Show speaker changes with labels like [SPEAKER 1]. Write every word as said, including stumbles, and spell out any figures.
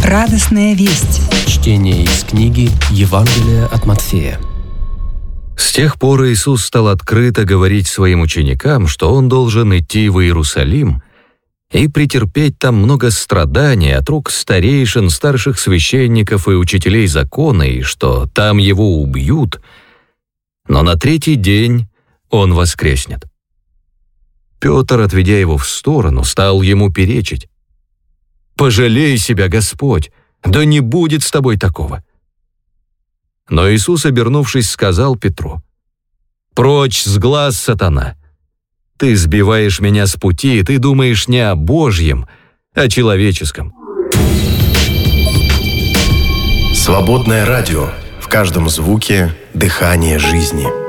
[SPEAKER 1] Радостная весть.
[SPEAKER 2] Чтение из книги Евангелия от Матфея.
[SPEAKER 3] С тех пор Иисус стал открыто говорить своим ученикам, что Он должен идти в Иерусалим и претерпеть там много страданий от рук старейшин, старших священников и учителей закона, и что там Его убьют, но на третий день Он воскреснет. Петр, отведя Его в сторону, стал Ему перечить. «Пожалей себя, Господь, да не будет с тобой такого». Но Иисус, обернувшись, сказал Петру: «Прочь с глаз, сатана! Ты сбиваешь меня с пути, ты думаешь не о Божьем, а о человеческом».
[SPEAKER 4] Свободное радио. В каждом звуке дыхание жизни.